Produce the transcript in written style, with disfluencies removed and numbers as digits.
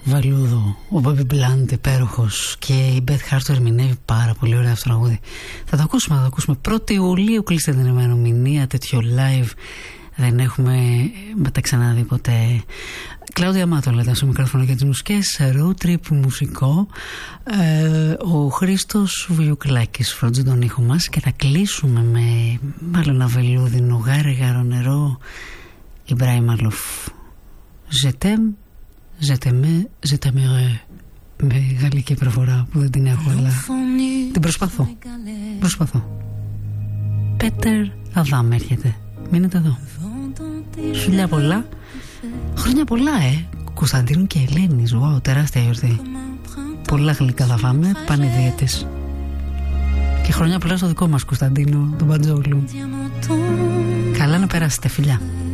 Βαλούδο, ο Bobby Blunt, υπέροχος, και η Beth Hart το ερμηνεύει πάρα πολύ ωραία αυτό το τραγούδι. Θα το ακούσουμε 1η Ιουλίου, κλείστε την ημερομηνία, τέτοιο live δεν έχουμε ξαναδεί ποτέ. Κλάουδια Μάτολα στο μικρόφωνο για τις μουσικές, road trip μουσικό. Ο Χρήστος Βιουκλάκης φρόντιζε τον ήχο μας και θα κλείσουμε με μάλλον αβελούδινο, γάρι-γάρο νερό, Ιμπράιμ Μαλούφ. Je t'aimerai, με γαλλική προφορά που δεν την έχω, αλλά την προσπαθώ. Πέτερ Αδάμ έρχεται, μείνετε εδώ. Φιλιά πολλά, χρόνια πολλά, Κωνσταντίνου και Ελένης. Wow, τεράστια γιορτή. Πολλά γλυκά θα φάμε, πάνε δίαιτες. Και χρόνια πολλά στο δικό μας Κωνσταντίνο, τον Παντζόγλου. Καλά να περάσετε, φιλιά.